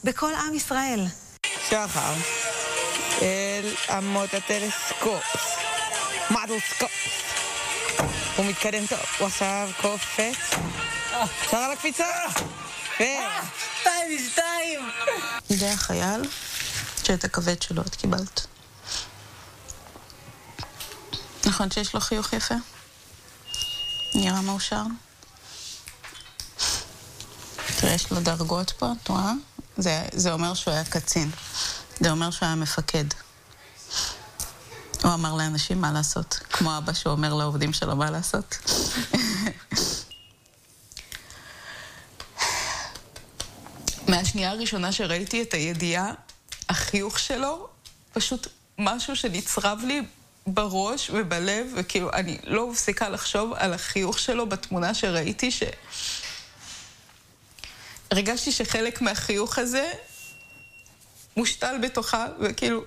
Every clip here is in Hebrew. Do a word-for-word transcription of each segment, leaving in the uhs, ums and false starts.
בכל עם ישראל. שחר, אל אמות הטלסקופ, מדלסקופ. הוא מתקדם טוב, הוא עכשיו קופץ. שר על הקפיצה. שתיים משתיים. זה החייל שאת הכבד שלו את קיבלת. נכון שיש לו חיוך יפה? נראה מאושר? תראה, יש לו דרגות פה, את רואה? זה, זה אומר שהוא היה קצין. זה אומר שהוא היה מפקד. הוא אמר לאנשים מה לעשות, כמו אבא שאומר לעובדים שלו מה לעשות. מהשנייה הראשונה שראיתי את הידיעה, החיוך שלו, פשוט משהו שנצרב לי בראש ובלב, וכאילו אני לא מפסיקה לחשוב על החיוך שלו בתמונה שראיתי, ש... הרגשתי שחלק מהחיוך הזה מושתל בתוכה, וכאילו...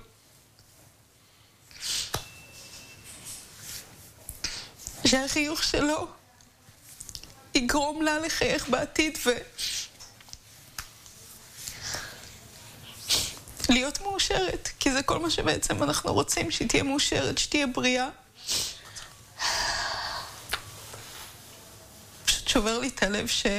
שהחיוך שלו יגרום לה לחייך בעתיד ו... להיות מאושרת, כי זה כל מה שבעצם אנחנו רוצים, שהיא תהיה מאושרת, שתהיה בריאה. פשוט שובר לי את הלב ש...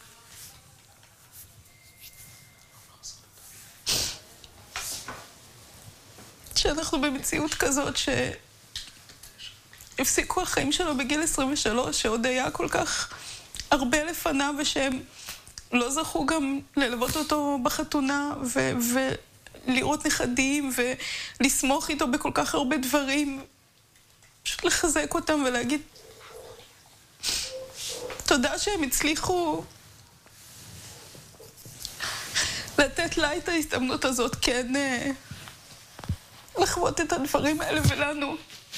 שאנחנו במציאות כזאת ש... הפסיקו החיים שלו בגיל עשרים ושלוש, שעוד היה כל כך הרבה לפניו, ושהם לא זכו גם ללוות אותו בחתונה, ו... ו... לראות נכדים ולסמוך איתו בכל כך הרבה דברים. פשוט לחזק אותם ולהגיד תודה שהם הצליחו לתת לה את ההזדמנות הזאת, כן, לחוות את הדברים האלה ולנו.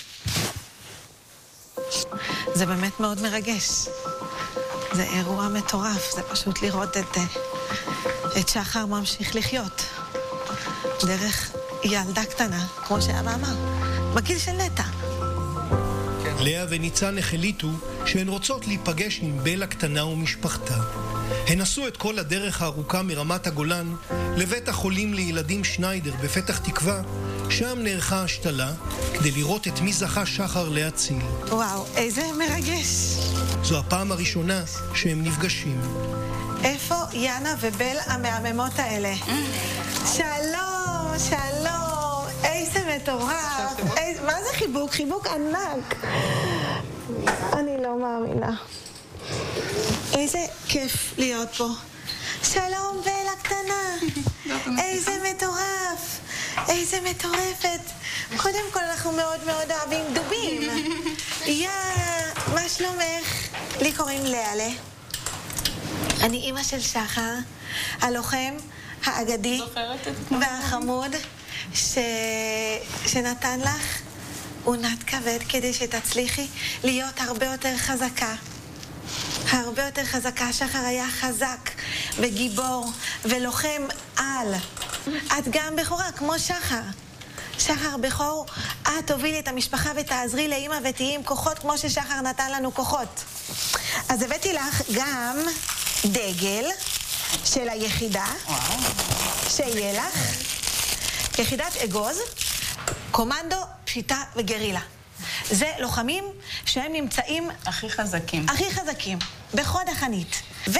זה באמת מאוד מרגש. זה אירוע מטורף, זה פשוט לראות את, את שחר ממשיך לחיות. דרך ילדה קטנה, כמו שאבא אמר, בגיל של נטע. לאה וניצן החליטו שהן רוצות להיפגש עם בלה קטנה ומשפחתה. הן עשו את כל הדרך הארוכה מרמת הגולן לבית החולים לילדים שניידר בפתח תקווה, שם נערכה השתלה כדי לראות את מי זכה שחר להציל. וואו, איזה מרגש. זו הפעם הראשונה שהם נפגשים. איפה יאנה ובל המהממות האלה? שלום, שלום, איזה מטורף. איזה, מה זה חיבוק? חיבוק ענק. אני לא מאמינה. איזה כיף להיות פה. שלום בל הקטנה. איזה מטורף. איזה מטורפת. קודם כל אנחנו מאוד מאוד אוהבים דובים. יא, מה שלומך? לי קוראים לאה. אני אימא של שחר, הלוחם האגדי והחמוד ש... שנתן לך עונת כבד כדי שתצליחי להיות הרבה יותר חזקה. הרבה יותר חזקה. שחר היה חזק וגיבור ולוחם על. את גם בכורה כמו שחר. שחר בכור, את תובילי את המשפחה ותעזרי לאמא ותהיי עם כוחות כמו ששחר נתן לנו כוחות. אז הבאתי לך גם דגל של היחידה, שיהיה לך, יחידת אגוז, קומנדו, פשיטה וגרילה. זה לוחמים שהם נמצאים הכי חזקים. הכי חזקים, בחוד החנית.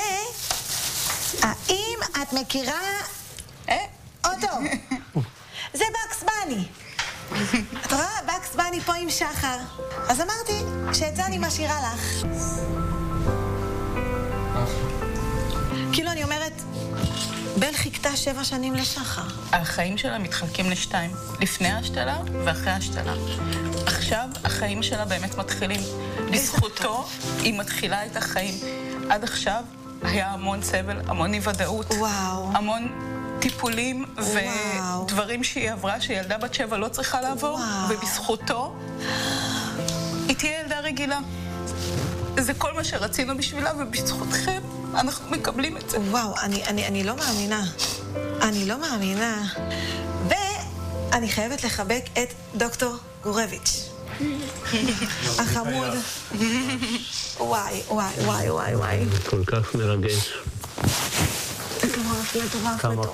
והאם את מכירה אותו? זה בקס בני. את רואה? בקס בני פה עם שחר. אז אמרתי שאת זה אני משאירה לך. כאילו אני אומרת, בל חיכתה שבע שנים לשחר. החיים שלה מתחלקים לשתיים, לפני ההשתלה ואחרי ההשתלה. עכשיו החיים שלה באמת מתחילים. בזכותו היא מתחילה את החיים. עד עכשיו היה המון סבל, המון אי ודאות, וואו. המון טיפולים וואו. ודברים שהיא עברה, שילדה בת שבע לא צריכה לעבור, וואו. ובזכותו היא תהיה ילדה רגילה. זה כל מה שרצינו בשבילה, ובזכותכם אנחנו מקבלים את זה. וואו, אני, אני, אני לא מאמינה. אני לא מאמינה. ואני חייבת לחבק את דוקטור גורביץ'. החמוד. וואי, וואי, וואי, וואי, וואי. כל כך מרגש. מטורף, מטורף, כמה מטורף.